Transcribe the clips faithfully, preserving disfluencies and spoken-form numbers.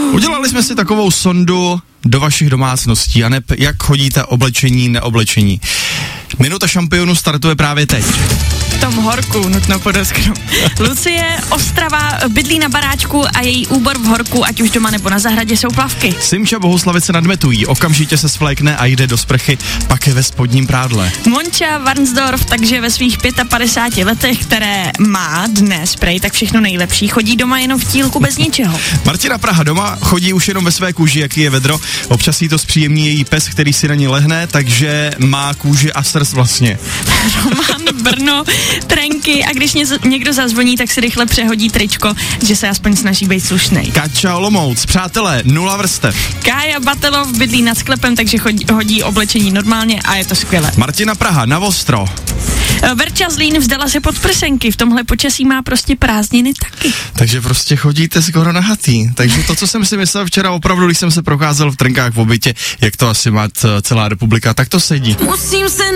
Udělali jsme si takovou sondu do vašich domácností, a ne jak chodíte oblečení, neoblečení. Minuta šampionu startuje právě teď. V tom horku, nutno podotknout. Lucie Ostrava bydlí na baráčku a její úbor v horku, ať už doma nebo na zahradě, jsou plavky. Simča Bohuslavice nadmetují, okamžitě se svlékne a jde do sprchy, pak je ve spodním prádle. Monča Varnsdorf, takže ve svých padesáti pěti letech, které má dnes prej, tak všechno nejlepší, chodí doma jenom v tílku bez ničeho. Martina Praha doma chodí už jenom ve své kůži, jaký je vedro, občas jí to zpříjemní její pes, který si na ní lehne, takže má kůži a srst vlastně. Roman Brno, trenky, a když něco, někdo zazvoní, tak si rychle přehodí tričko, že se aspoň snaží být slušnej. Kača Olomouc, přátelé, nula vrstev. Kája Batelov bydlí nad sklepem, takže chodí, hodí oblečení normálně a je to skvělé. Martina Praha na ostro. Verča Zlín vzdala se podprsenky, v tomhle počasí má prostě prázdniny taky. Takže prostě chodíte skoro nahatý. Takže to, co jsem si myslel včera opravdu, když jsem se procházel v trnkách v obytě, jak to asi má celá republika, tak to sedí. Musím se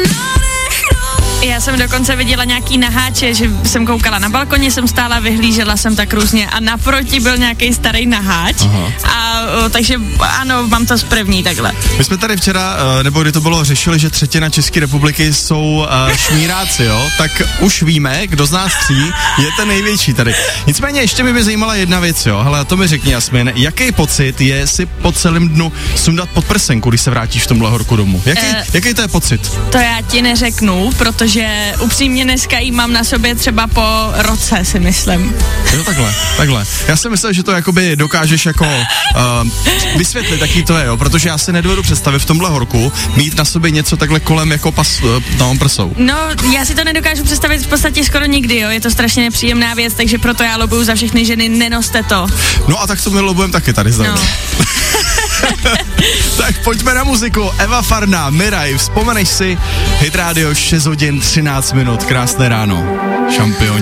Já jsem dokonce viděla nějaký naháče, že jsem koukala na balkoně, jsem stála, vyhlížela jsem tak různě a naproti byl nějaký starý naháč. Aha. A o, takže ano, mám to z první takhle. My jsme tady včera, nebo kdy to bylo, řešili, že třetina České republiky jsou uh, šmíráci, jo? Tak už víme, kdo z nás tří je ten největší tady. Nicméně ještě by mě zajímala jedna věc, jo? Hele, to mi řekni, Jasmin, jaký pocit je si po celém dnu sundat podprsenku, když se vrátíš v tomhle horku domů? Jaký, uh, jaký to je pocit? To já ti neřeknu, protože že upřímně dneska jí mám na sobě třeba po roce, si myslím. Jo, takhle, takhle. Já si myslel, že to jakoby dokážeš jako uh, vysvětlit, jaký to je, jo, protože já si nedovedu představit v tomhle horku mít na sobě něco takhle kolem jako pas, uh, no, prsou. No, já si to nedokážu představit v podstatě skoro nikdy, jo, je to strašně nepříjemná věc, takže proto já lobuju za všechny ženy, nenoste to. No a tak to my lobujeme taky tady zde. No. Tak pojďme na muziku. Eva Farná, Miraj, vzpomeneš si, Hit Radio šest hodin třináct minut, krásné ráno, šampioni.